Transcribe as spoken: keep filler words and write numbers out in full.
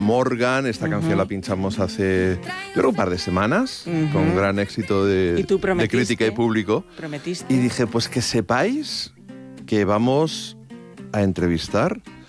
Morgan, esta uh-huh. canción la pinchamos hace, yo creo, un par de semanas, uh-huh. con gran éxito de, de crítica y público. Prometiste. Y dije, pues que sepáis que vamos a entrevistar